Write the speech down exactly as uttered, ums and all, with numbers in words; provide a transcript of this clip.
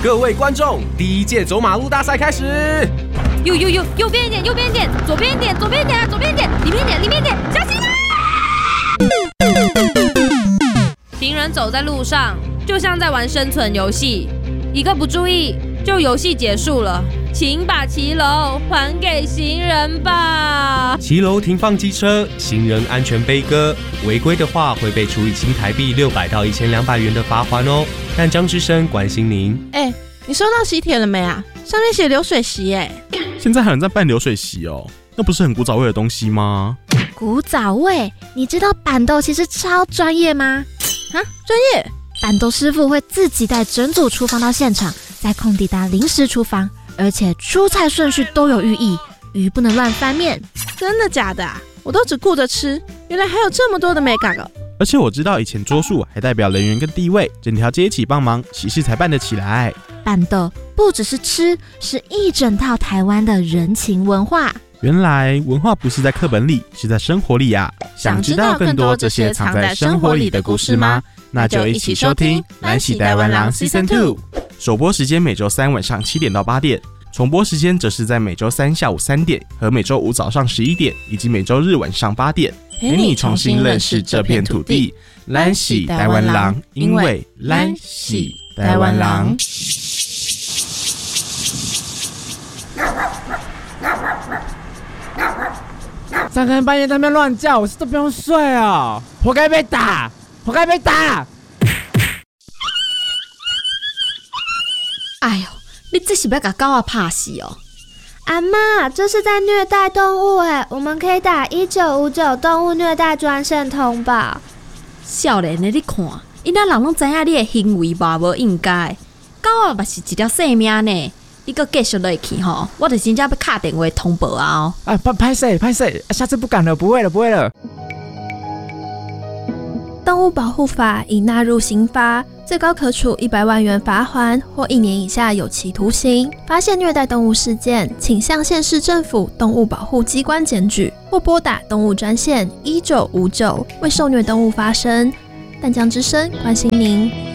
各位观众，第一届走马路大赛开始。 右右右，右边一点，右边一点，左边一点，左边一点啊，左边一点，里面一点，里面一点，小心啊！行人走在路上，就像在玩生存游戏，一个不注意，就游戏结束了。请把骑楼还给行人吧。 骑楼停放机车，行人安全悲歌。违规的话会被处以新台币六百到一千两百元的罚款哦。但张之声关心您。 哎、欸，你收到喜帖了没啊？上面写流水席哎、欸。 现在还有人在办流水席哦，那不是很古早味的东西吗？ 古早味？你知道板豆其实超专业吗？ 啊，专业？ 板豆师傅会自己带整组厨房到现场，在空地搭临时厨房。而且出菜顺序都有寓意，鱼不能乱翻面。 真的假的啊？我都只顾着吃，原来还有这么多的美感哦！ 而且我知道以前桌数还代表人员跟地位，整条街一起帮忙，喜事才办得起来。 板豆不只是吃，是一整套台湾的人情文化。 原来文化不是在课本里，是在生活里啊！ 想知道更多这些藏在生活里的故事吗？ 那就一起收听《咱是台湾人 Season 二》。首播时间每周三晚上七点到八点，重播时间则是在每周三下午三点和每周五早上十一点，以及每周日晚上八点，陪你重新认识这片土地。咱是台湾人，因为咱是台湾人。 三更半夜在那边乱叫，我是都不用睡啊！活该被打，活该被打！ 哎呦，你这是要把狗仔拍死哦！ 阿嬷，这是在虐待动物哎，我们可以打一九五九动物虐待专线通报。 少年的你看，因仔人拢知影你的行为吧无应该，狗仔嘛是一条生命呢。你搁继续落去吼，我就真正要打电话通报啊！哦， 啊，拍拍谁拍谁，下次不敢了，不会了，不会了。 动物保护法已纳入刑罚，最高可处一百万元罚锾或一年以下有期徒刑。发现虐待动物事件，请向县市政府动物保护机关检举，或拨打动物专线一九五九为受虐动物发声。淡江之声关心您。